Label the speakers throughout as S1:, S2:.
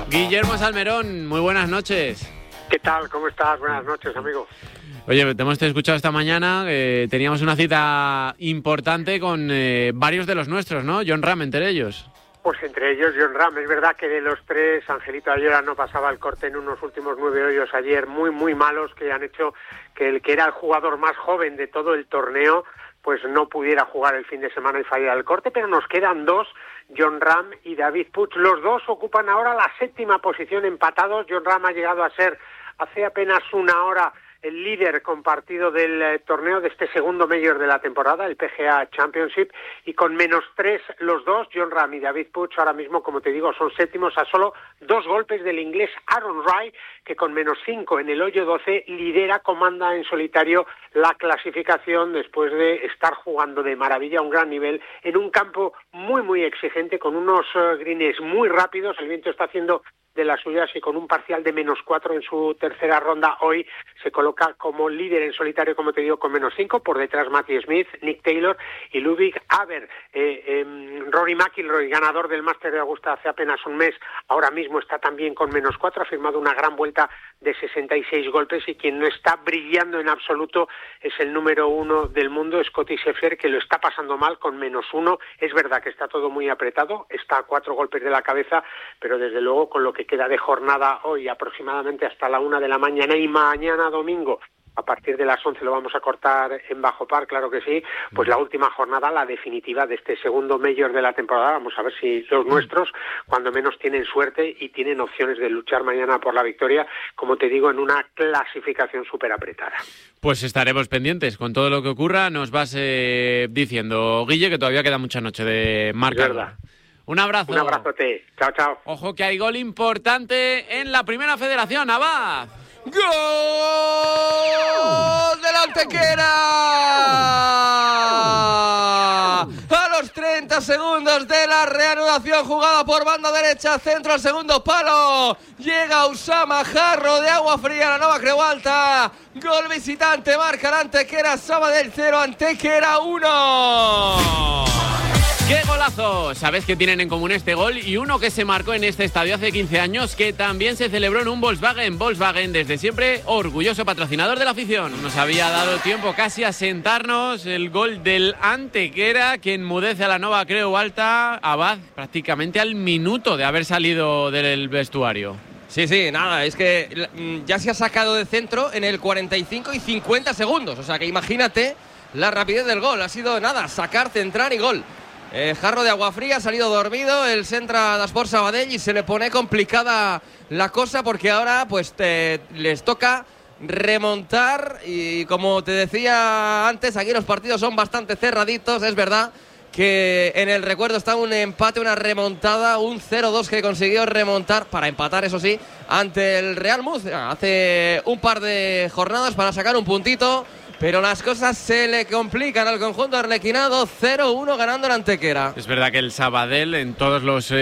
S1: Guillermo Salmerón, muy buenas noches.
S2: ¿Qué tal? ¿Cómo estás? Buenas noches, amigo.
S1: Oye, te hemos escuchado esta mañana, teníamos una cita importante con varios de los nuestros, ¿no? John Ram entre ellos.
S2: Pues entre ellos John Ram. Es verdad que de los tres, Angelito Ayora no pasaba el corte en unos últimos 9 hoyos ayer muy malos, que han hecho que el que era el jugador más joven de todo el torneo pues no pudiera jugar el fin de semana y fallar el corte, pero nos quedan dos, John Ram y David Puig. Los dos ocupan ahora la 7ª posición empatados. John Ram ha llegado a ser hace apenas una hora el líder compartido del torneo de este segundo Major de la temporada, el PGA Championship, y con -3 los dos, John Ram y David Puig, ahora mismo, como te digo, son séptimos a solo 2 golpes del inglés Aaron Rai, que con -5 en el hoyo 12 lidera, comanda en solitario la clasificación después de estar jugando de maravilla a un gran nivel en un campo muy exigente, con unos greens muy rápidos. El viento está haciendo de las suyas y con un parcial de -4 en su tercera ronda. Hoy se coloca como líder en solitario, como te digo, con -5, por detrás Matthew Smith, Nick Taylor y Ludwig Haber. Rory McIlroy, ganador del Máster de Augusta hace apenas un mes, ahora mismo está también con -4, ha firmado una gran vuelta de 66 golpes, y quien no está brillando en absoluto es el número 1 del mundo, Scottie Scheffler, que lo está pasando mal con -1. Es verdad que está todo muy apretado, está a 4 golpes de la cabeza, pero desde luego con lo que queda de jornada hoy, aproximadamente hasta la 1 de la mañana, y mañana domingo a partir de las 11 lo vamos a cortar en Bajo Par, claro que sí, pues la última jornada, la definitiva de este segundo Major de la temporada. Vamos a ver si los nuestros, cuando menos, tienen suerte y tienen opciones de luchar mañana por la victoria, como te digo, en una clasificación súper apretada.
S1: Pues estaremos pendientes con todo lo que ocurra. Nos vas diciendo, Guille, que todavía queda mucha noche de marca.
S2: Verdad.
S1: Un abrazo.
S2: Un abrazote. Chao.
S1: Ojo que hay gol importante en la Primera Federación. Abad.
S3: ¡Gol del Antequera! A los 30 segundos de la reanudación, jugada por banda derecha, centro al segundo palo. Llega Usama Jarro de Agua Fría, la Nova Creu Alta. Gol visitante, marca el Antequera. Sabadell 0, Antequera 1.
S1: ¡Qué golazo! Sabes que tienen en común este gol y uno que se marcó en este estadio hace 15 años, que también se celebró en un Volkswagen. Volkswagen, desde siempre, orgulloso patrocinador de la afición. Nos había dado tiempo casi a sentarnos. El gol del Antequera, que enmudece a la Nova Creu Alta. Abad, prácticamente al minuto de haber salido del vestuario.
S3: Sí, nada, es que ya se ha sacado de centro en el 45 y 50 segundos. O sea que imagínate la rapidez del gol. Ha sido nada, sacar, centrar y gol. Jarro de Agua Fría ha salido dormido, el centra d'Esport Sabadell, y se le pone complicada la cosa porque ahora pues les toca remontar, y como te decía antes, aquí los partidos son bastante cerraditos. Es verdad que en el recuerdo está un empate, una remontada, un 0-2 que consiguió remontar, para empatar eso sí, ante el Real Murcia hace un par de jornadas para sacar un puntito. Pero las cosas se le complican al conjunto arlequinado. 0-1 ganando el Antequera.
S1: Es verdad que el Sabadell en todos los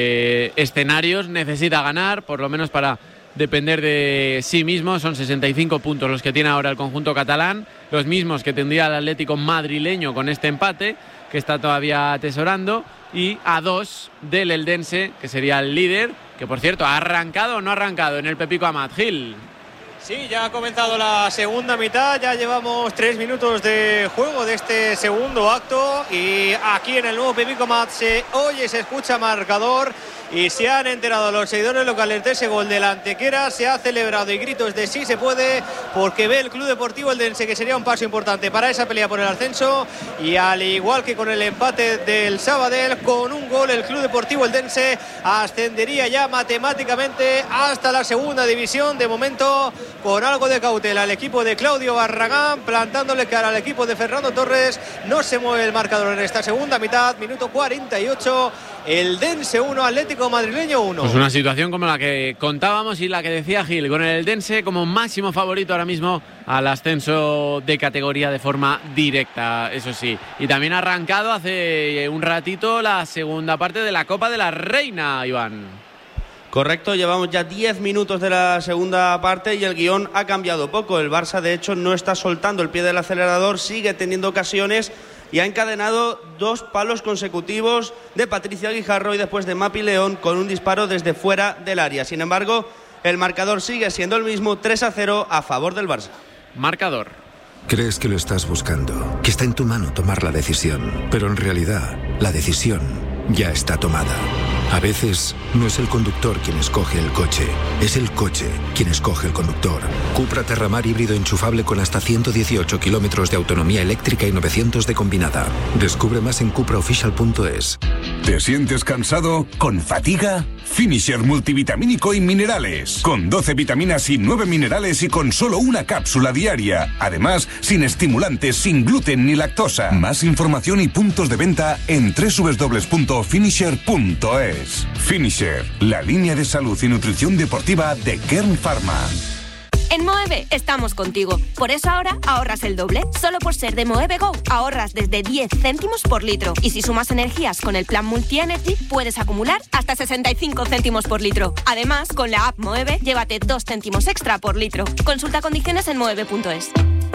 S1: escenarios necesita ganar, por lo menos para depender de sí mismo. Son 65 puntos los que tiene ahora el conjunto catalán, los mismos que tendría el Atlético madrileño con este empate, que está todavía atesorando, y a 2 del Eldense, que sería el líder, que por cierto ha arrancado o no ha arrancado en el Pepico Amat. Gil.
S4: Sí, ya ha comenzado la segunda mitad, ya llevamos 3 minutos de juego de este segundo acto, y aquí en el nuevo Pepico Amat se oye, se escucha marcador, y se han enterado los seguidores locales de ese gol del Antequera. Se ha celebrado y gritos de sí se puede, porque ve el Club Deportivo Eldense que sería un paso importante para esa pelea por el ascenso, y al igual que con el empate del Sabadell, con un gol el Club Deportivo Eldense ascendería ya matemáticamente hasta la segunda división. De momento con algo de cautela el equipo de Claudio Barragán, plantándole cara al equipo de Fernando Torres. No se mueve el marcador en esta segunda mitad, minuto 48, Eldense 1, Atlético Madrileño 1.
S1: Pues una situación como la que contábamos y la que decía Gil, con el Eldense como máximo favorito ahora mismo al ascenso de categoría de forma directa, eso sí. Y también ha arrancado hace un ratito la segunda parte de la Copa de la Reina, Iván.
S5: Correcto, llevamos ya 10 minutos de la segunda parte y el guión ha cambiado poco. El Barça, de hecho, no está soltando el pie del acelerador, sigue teniendo ocasiones y ha encadenado 2 palos consecutivos de Patricia Guijarro y después de Mapi León con un disparo desde fuera del área. Sin embargo, el marcador sigue siendo el mismo, 3-0 a favor del Barça.
S1: Marcador.
S6: Crees que lo estás buscando, que está en tu mano tomar la decisión, pero en realidad la decisión ya está tomada. A veces no es el conductor quien escoge el coche, es el coche quien escoge el conductor. Cupra Terramar híbrido enchufable con hasta 118 kilómetros de autonomía eléctrica y 900 de combinada. Descubre más en cupraofficial.es.
S7: ¿Te sientes cansado? ¿Con fatiga? Finisher multivitamínico y minerales. Con 12 vitaminas y 9 minerales y con solo una cápsula diaria. Además, sin estimulantes, sin gluten ni lactosa. Más información y puntos de venta en www.finisher.es. Finisher, la línea de salud y nutrición deportiva de Kern Pharma.
S8: En Moeve estamos contigo. Por eso ahora ahorras el doble. Solo por ser de Moeve Go ahorras desde 10 céntimos por litro. Y si sumas energías con el plan Multi-Energy, puedes acumular hasta 65 céntimos por litro. Además, con la app Moeve, llévate 2 céntimos extra por litro. Consulta condiciones en moeve.es.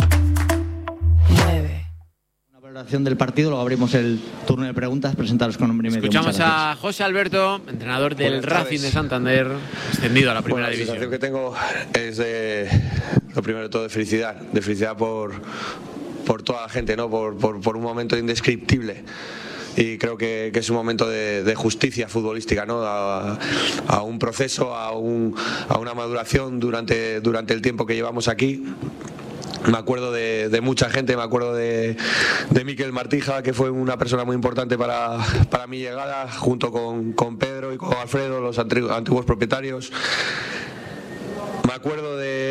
S9: Una valoración del partido, luego abrimos el turno de preguntas. Presentaros con nombre y medio.
S1: Escuchamos a José Alberto, entrenador del Racing de Santander, ascendido a la primera división.
S10: La sensación que tengo es lo primero de todo de felicidad por toda la gente, ¿no? por un momento indescriptible. Y creo que es un momento de justicia futbolística, ¿no? A un proceso, a una maduración durante el tiempo que llevamos aquí. Me acuerdo de mucha gente, me acuerdo de Miquel Martija, que fue una persona muy importante para mi llegada, junto con Pedro y con Alfredo, los antiguos propietarios. Me acuerdo de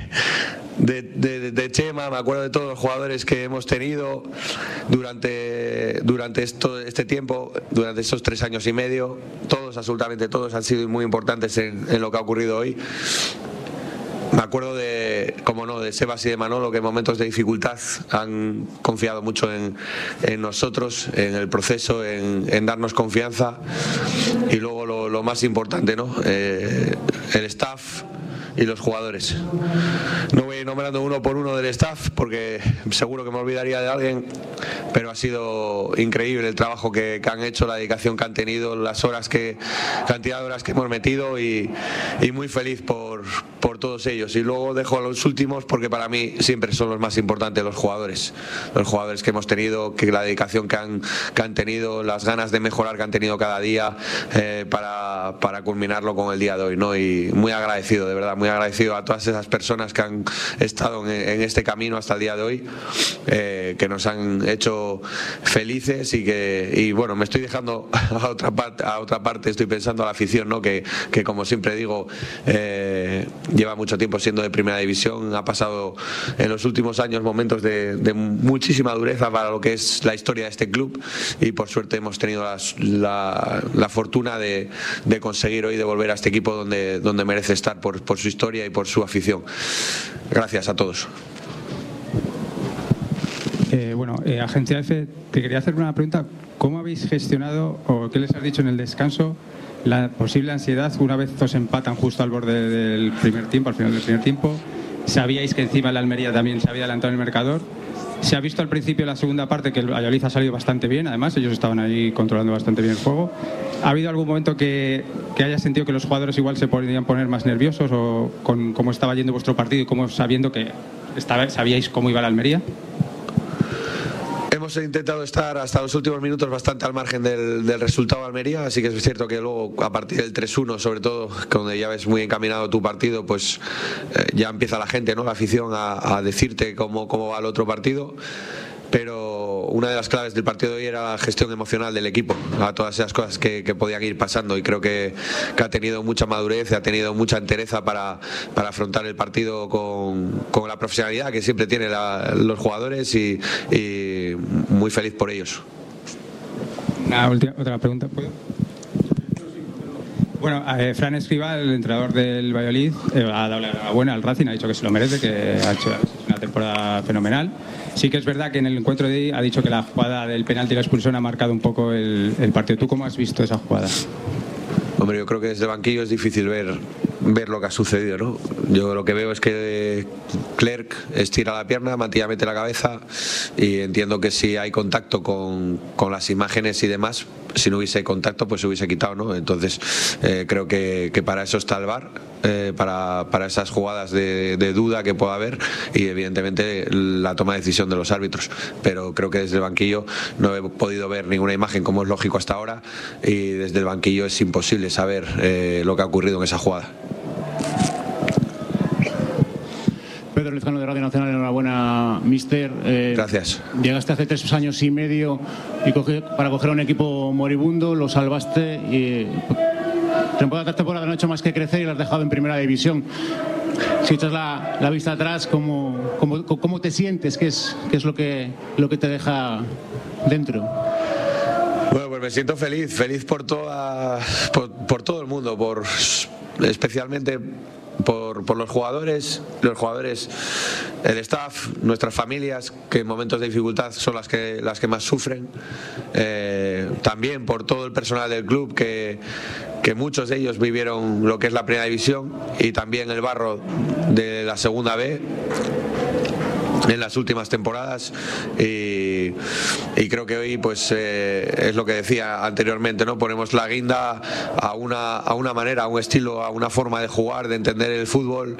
S10: Chema, me acuerdo de todos los jugadores que hemos tenido durante este tiempo, durante estos 3 años y medio. Todos, absolutamente todos, han sido muy importantes en lo que ha ocurrido hoy. Me acuerdo de Sebas y de Manolo, que en momentos de dificultad han confiado mucho en nosotros, en el proceso, en darnos confianza. Y luego lo más importante, ¿no? El staff y los jugadores. No voy a ir nombrando uno por uno del staff porque seguro que me olvidaría de alguien, pero ha sido increíble el trabajo que han hecho, la dedicación que han tenido, cantidad de horas que hemos metido y muy feliz por todos ellos. Y luego dejo a los últimos porque para mí siempre son los más importantes, los jugadores que hemos tenido, que la dedicación que han tenido, las ganas de mejorar que han tenido cada día para culminarlo con el día de hoy, ¿no? Y muy agradecido, de verdad, muy agradecido a todas esas personas que han estado en este camino hasta el día de hoy, que nos han hecho felices y bueno, me estoy dejando a otra parte, estoy pensando a la afición, ¿no? Que como siempre digo, lleva mucho tiempo siendo de primera división, ha pasado en los últimos años momentos de muchísima dureza para lo que es la historia de este club y por suerte hemos tenido la fortuna de conseguir hoy devolver a este equipo donde merece estar por su historia y por su afición. Gracias a todos.
S11: Agencia F, te quería hacer una pregunta. ¿Cómo habéis gestionado o qué les has dicho en el descanso la posible ansiedad una vez os empatan justo al borde del primer tiempo, al final del primer tiempo? Sabíais que encima el Almería también se había adelantado en el marcador. Se ha visto al principio de la segunda parte que el Valladolid ha salido bastante bien, además ellos estaban ahí controlando bastante bien el juego. ¿Ha habido algún momento que hayas sentido que los jugadores igual se podían poner más nerviosos o con cómo estaba yendo vuestro partido y cómo sabiendo que sabíais cómo iba la Almería?
S10: Hemos intentado estar hasta los últimos minutos bastante al margen del resultado de Almería, así que es cierto que luego a partir del 3-1, sobre todo, donde ya ves muy encaminado tu partido, pues ya empieza la gente, ¿no? La afición a decirte cómo va el otro partido. Pero una de las claves del partido de hoy era la gestión emocional del equipo, a todas esas cosas que podían ir pasando, y creo que ha tenido mucha madurez, ha tenido mucha entereza para afrontar el partido con la profesionalidad que siempre tienen los jugadores y muy feliz por ellos.
S11: Otra pregunta, ¿puedo? Bueno, Fran Escribá, el entrenador del Valladolid, ha dado la enhorabuena al Racing, ha dicho que se lo merece, que ha hecho una temporada fenomenal. Sí que es verdad que en el encuentro de hoy ha dicho que la jugada del penalti y la expulsión ha marcado un poco el partido. ¿Tú cómo has visto esa jugada?
S10: Hombre, yo creo que desde el banquillo es difícil ver ver lo que ha sucedido, ¿no? Yo lo que veo es que Clerc estira la pierna, Matías mete la cabeza, y entiendo que si hay contacto con las imágenes y demás, si no hubiese contacto pues se hubiese quitado, ¿no? Entonces creo que para eso está el VAR, para esas jugadas de duda que pueda haber, y evidentemente la toma de decisión de los árbitros, pero creo que desde el banquillo no he podido ver ninguna imagen, como es lógico hasta ahora, y desde el banquillo es imposible saber lo que ha ocurrido en esa jugada.
S12: Pedro Lezcano de Radio Nacional, enhorabuena, míster.
S10: Gracias.
S12: Llegaste hace 3 años y medio para coger a un equipo moribundo, lo salvaste y temporada tras temporada no ha hecho más que crecer y lo has dejado en primera división. Si echas la vista atrás, ¿cómo te sientes? ¿Qué es lo que te deja dentro?
S10: Bueno, pues me siento feliz por todo el mundo, especialmente por los jugadores, el staff, nuestras familias, que en momentos de dificultad son las que más sufren, también por todo el personal del club, que muchos de ellos vivieron lo que es la primera división y también el barro de la segunda B en las últimas temporadas, y creo que hoy pues es lo que decía anteriormente, ¿no? Ponemos la guinda a una manera, a un estilo, a una forma de jugar, de entender el fútbol,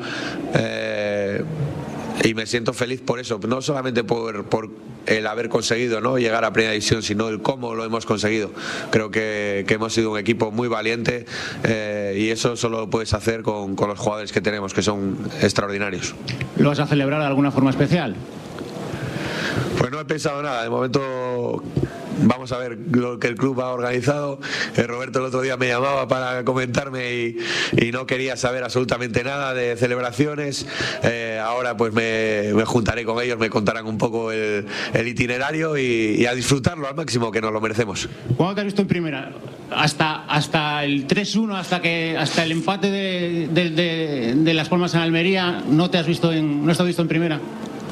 S10: y me siento feliz por eso, no solamente por el haber conseguido, ¿no?, llegar a primera división, sino el cómo lo hemos conseguido. Creo que hemos sido un equipo muy valiente, y eso solo lo puedes hacer con los jugadores que tenemos, que son extraordinarios.
S12: ¿Lo vas a celebrar de alguna forma especial?
S10: Pues no he pensado nada, de momento vamos a ver lo que el club ha organizado. Roberto el otro día me llamaba para comentarme y no quería saber absolutamente nada de celebraciones. Ahora pues me juntaré con ellos, me contarán un poco el itinerario y a disfrutarlo al máximo, que nos lo merecemos.
S12: ¿Cuándo te has visto en primera? Hasta el 3-1, hasta el empate de Las Palmas en Almería, ¿no has visto en primera?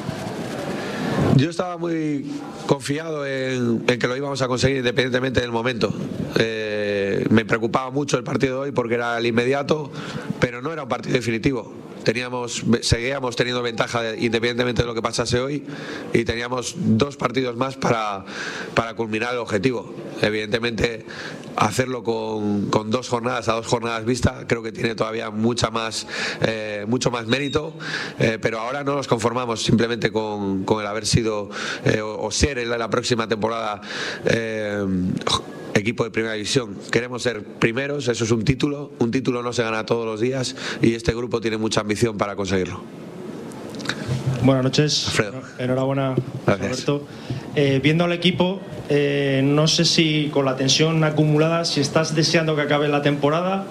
S10: Yo estaba muy confiado en que lo íbamos a conseguir independientemente del momento. Me preocupaba mucho el partido de hoy porque era el inmediato, pero no era un partido definitivo. Seguíamos teniendo ventaja independientemente de lo que pasase hoy, y teníamos 2 partidos más para culminar el objetivo. Evidentemente, hacerlo con 2 jornadas, a 2 jornadas vista, creo que tiene todavía mucho más mérito, pero ahora no nos conformamos simplemente con el haber sido o ser en la próxima temporada equipo de primera división. Queremos ser primeros, eso es un título no se gana todos los días, y este grupo tiene mucha ambición para conseguirlo.
S13: Buenas noches,
S10: Alfredo.
S13: Enhorabuena,
S10: Gracias.
S13: Roberto. Viendo al equipo, no sé si con la tensión acumulada, si estás deseando que acabe la temporada